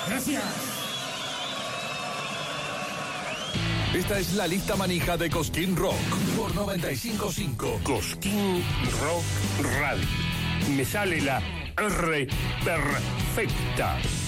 Gracias. Esta es la lista manija de Cosquín Rock por 95.5. Cosquín Rock Radio. Me sale la R perfecta.